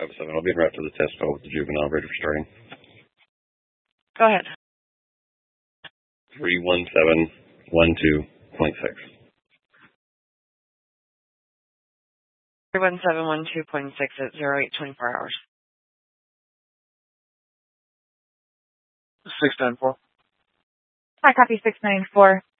I'll be right to the test call with the juvenile ready for starting. Go ahead. 31712.6. 31712.6 at 0824 hours. 694. Hi, copy 694.